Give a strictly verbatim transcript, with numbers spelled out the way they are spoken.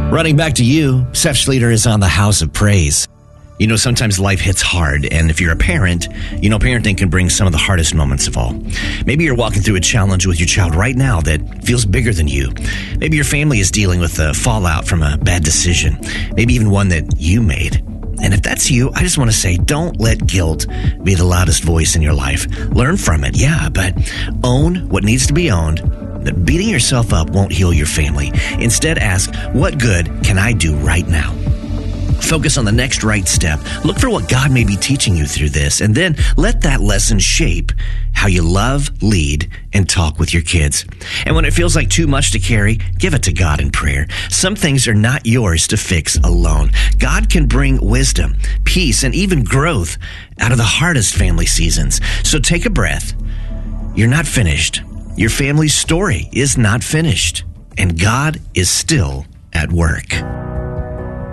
Running back to you, Seth Schleter is on the House of Praise. You know, sometimes life hits hard, and if you're a parent, you know, parenting can bring some of the hardest moments of all. Maybe you're walking through a challenge with your child right now that feels bigger than you. Maybe your family is dealing with the fallout from a bad decision, maybe even one that you made. And if that's you, I just want to say, don't let guilt be the loudest voice in your life. Learn from it, yeah, but own what needs to be owned. That beating yourself up won't heal your family. Instead, ask, what good can I do right now? Focus on the next right step. Look for what God may be teaching you through this, and then let that lesson shape how you love, lead, and talk with your kids. And when it feels like too much to carry, give it to God in prayer. Some things are not yours to fix alone. God can bring wisdom, peace, and even growth out of the hardest family seasons. So take a breath. You're not finished. Your family's story is not finished, and God is still at work.